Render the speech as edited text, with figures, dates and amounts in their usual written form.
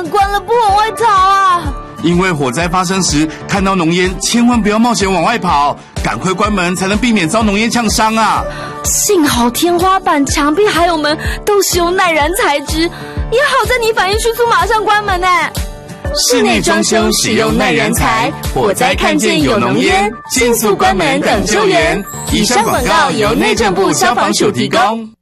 门关了，不往外逃啊！ 因为火灾发生时看到浓烟，千万不要冒险往外跑，赶快关门才能避免遭浓烟呛伤啊！ 幸好天花板、墙壁还有门都是用耐燃材质，也好在你反应迅速，马上关门呢。 室内装修使用耐燃材，火灾看见有浓烟，迅速关门等救援。以上广告由内政部消防署提供。